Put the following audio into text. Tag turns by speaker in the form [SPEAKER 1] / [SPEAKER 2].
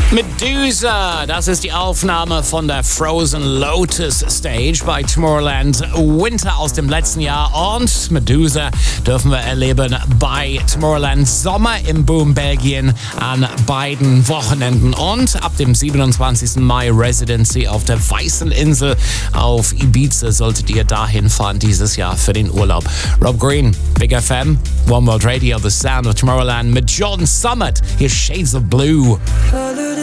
[SPEAKER 1] Medusa, das ist die Aufnahme von der Frozen Lotus Stage bei Tomorrowland Winter aus dem letzten Jahr. Und Medusa dürfen wir erleben bei Tomorrowland Sommer im Boom Belgien an beiden Wochenenden. Und ab dem 27. Mai Residency auf der Weißen Insel auf Ibiza solltet ihr dahin fahren dieses Jahr für den Urlaub. Rob Green, Big FM, One World Radio, The Sound of Tomorrowland mit John Summit. Hier Shades of Blue.